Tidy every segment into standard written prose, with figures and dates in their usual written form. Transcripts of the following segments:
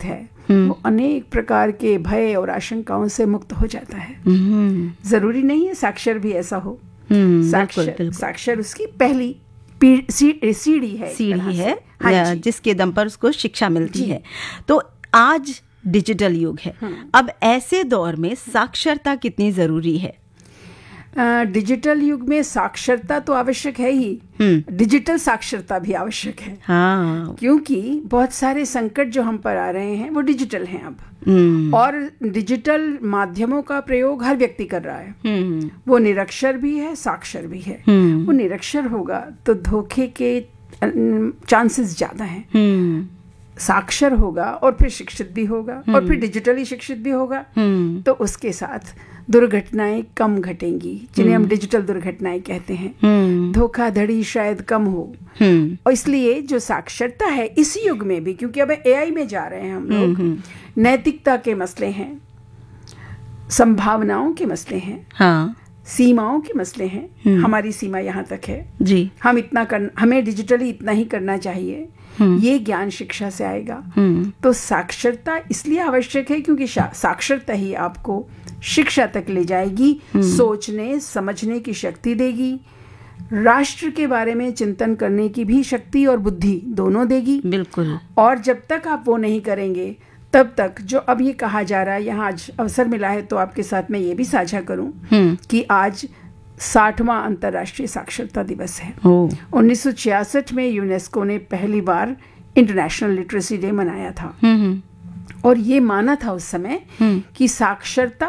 है वो अनेक प्रकार के भय और आशंकाओं से मुक्त हो जाता है। जरूरी नहीं है साक्षर भी ऐसा हो। साक्षर उसकी पहली सीढ़ी है हाँ जिसके दम पर उसको शिक्षा मिलती है। तो आज डिजिटल युग है, अब ऐसे दौर में साक्षरता कितनी जरूरी है? डिजिटल युग में साक्षरता तो आवश्यक है ही, डिजिटल साक्षरता भी आवश्यक है। क्योंकि बहुत सारे संकट जो हम पर आ रहे हैं वो डिजिटल हैं अब, और डिजिटल माध्यमों का प्रयोग हर व्यक्ति कर रहा है। वो निरक्षर भी है, साक्षर भी है। वो निरक्षर होगा तो धोखे के चांसेस ज्यादा हैं। साक्षर होगा और फिर शिक्षित भी होगा और फिर डिजिटली शिक्षित भी होगा, तो उसके साथ दुर्घटनाएं कम घटेंगी, जिन्हें हम डिजिटल दुर्घटनाएं कहते हैं। धोखाधड़ी शायद कम हो। और इसलिए जो साक्षरता है इस युग में भी, क्योंकि अब एआई में जा रहे हैं हम लोग, नैतिकता के मसले हैं, संभावनाओं के मसले हैं, सीमाओं के मसले हैं। हमारी सीमा यहाँ तक है जी, हमें डिजिटली इतना ही करना चाहिए, ये ज्ञान शिक्षा से आएगा। तो साक्षरता इसलिए आवश्यक है क्योंकि साक्षरता ही आपको शिक्षा तक ले जाएगी, सोचने समझने की शक्ति देगी, राष्ट्र के बारे में चिंतन करने की भी शक्ति और बुद्धि दोनों देगी। बिल्कुल। और जब तक आप वो नहीं करेंगे तब तक जो अब ये कहा जा रहा है, यहाँ आज अवसर मिला है तो आपके साथ मैं ये भी साझा करूं कि आज 60वां अंतर्राष्ट्रीय साक्षरता दिवस है। 1966 में यूनेस्को ने पहली बार इंटरनेशनल लिटरेसी डे मनाया था, और ये माना था उस समय कि साक्षरता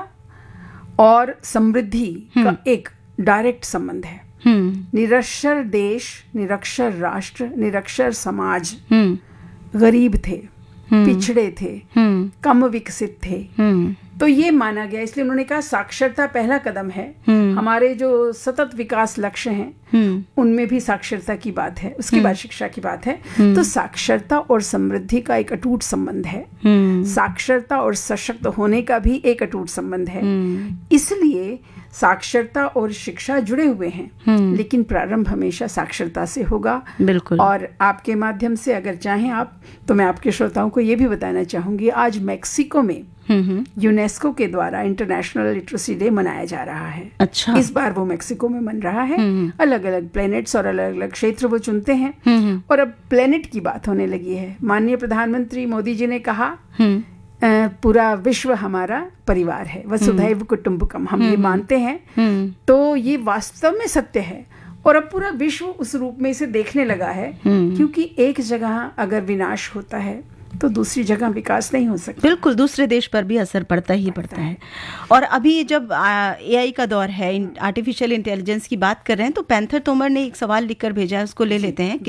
और समृद्धि का एक डायरेक्ट संबंध है। निरक्षर देश, निरक्षर राष्ट्र, निरक्षर समाज गरीब थे, पिछड़े थे, कम विकसित थे। तो ये माना गया, इसलिए उन्होंने कहा साक्षरता पहला कदम है। हमारे जो सतत विकास लक्ष्य हैं उनमें भी साक्षरता की बात है, उसके बाद शिक्षा की बात है। तो साक्षरता और समृद्धि का एक अटूट संबंध है, साक्षरता और सशक्त होने का भी एक अटूट संबंध है। इसलिए साक्षरता और शिक्षा जुड़े हुए हैं, लेकिन प्रारंभ हमेशा साक्षरता से होगा। बिल्कुल। और आपके माध्यम से अगर चाहें आप, तो मैं आपके श्रोताओं को ये भी बताना चाहूंगी, आज मैक्सिको में यूनेस्को के द्वारा इंटरनेशनल लिटरेसी डे मनाया जा रहा है। अच्छा। इस बार वो मैक्सिको में मन रहा है। अलग अलग प्लेनेट्स और अलग अलग क्षेत्र वो चुनते हैं, और अब प्लेनेट की बात होने लगी है। माननीय प्रधानमंत्री मोदी जी ने कहा पूरा विश्व हमारा परिवार है, वसुधैव कुटुंबकम, हम ये मानते हैं। तो ये वास्तव में सत्य है, और अब पूरा विश्व उस रूप में इसे देखने लगा है, क्योंकि एक जगह अगर विनाश होता है तो दूसरी जगह विकास नहीं हो सकता। बिल्कुल, दूसरे देश पर भी असर पड़ता है। और अभी जब एआई का दौर है, आर्टिफिशियल इंटेलिजेंस की बात कर रहे हैं, तो पैंथर तोमर ने एक सवाल लिखकर भेजा है, उसको ले लेते हैं।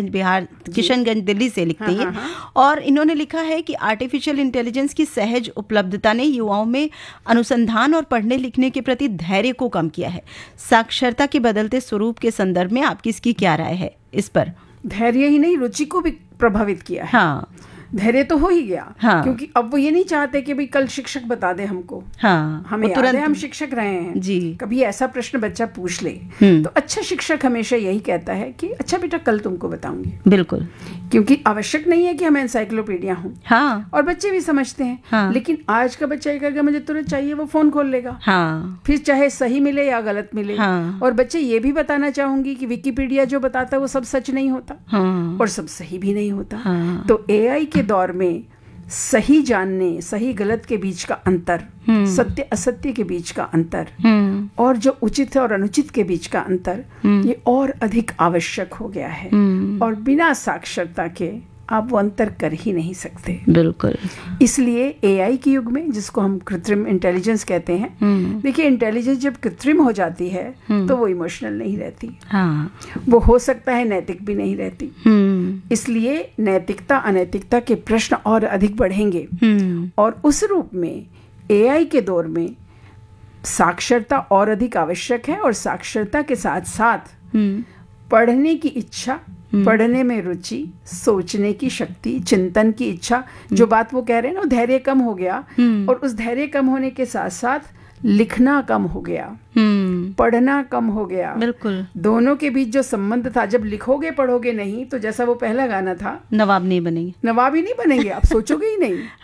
किशनगंज दिल्ली से लिखते हैं, और इन्होंने लिखा है कि आर्टिफिशियल इंटेलिजेंस की सहज उपलब्धता ने युवाओं में अनुसंधान और पढ़ने लिखने के प्रति धैर्य को कम किया है। साक्षरता के बदलते स्वरूप के संदर्भ में आपकी इसकी क्या राय है इस पर? धैर्य ही नहीं, रुचि को भी प्रभावित किया है। धैर्य तो हो ही गया, क्योंकि अब वो ये नहीं चाहते कि भाई कल शिक्षक बता दे हमको। हमें याद है हम शिक्षक रहे हैं जी। कभी ऐसा प्रश्न बच्चा पूछ ले तो अच्छा शिक्षक हमेशा यही कहता है कि अच्छा बेटा कल तुमको बताऊंगी। बिल्कुल, क्योंकि आवश्यक नहीं है कि हमें एनसाइक्लोपीडिया हो। और बच्चे भी समझते हैं। लेकिन आज का बच्चा ये कहेगा मुझे तुरंत चाहिए, वो फोन खोल लेगा। फिर चाहे सही मिले या गलत मिले। और बच्चे ये भी बताना चाहूंगी कि विकिपीडिया जो बताता है वो सब सच नहीं होता, और सब सही भी नहीं होता। तो एआई के दौर में सही जानने, सही गलत के बीच का अंतर, सत्य असत्य के बीच का अंतर, और जो उचित है और अनुचित के बीच का अंतर, ये और अधिक आवश्यक हो गया है। और बिना साक्षरता के आप वो अंतर कर ही नहीं सकते। बिल्कुल। इसलिए एआई के युग में, जिसको हम कृत्रिम इंटेलिजेंस कहते हैं, देखिए इंटेलिजेंस जब कृत्रिम हो जाती है तो वो इमोशनल नहीं रहती। वो हो सकता है नैतिक भी नहीं रहती। इसलिए नैतिकता अनैतिकता के प्रश्न और अधिक बढ़ेंगे, और उस रूप में एआई के दौर में साक्षरता और अधिक आवश्यक है। और साक्षरता के साथ साथ पढ़ने की इच्छा, पढ़ने में रुचि, सोचने की शक्ति, चिंतन की इच्छा, जो बात वो कह रहे हैं ना, धैर्य कम हो गया। और उस धैर्य कम होने के साथ साथ लिखना कम हो गया, पढ़ना कम हो गया। बिल्कुल। दोनों के बीच जो संबंध था, जब लिखोगे पढ़ोगे नहीं तो जैसा वो पहला गाना था, नवाब नहीं बनेंगे, नवाब ही नहीं बनेंगे, आप सोचोगे ही नहीं।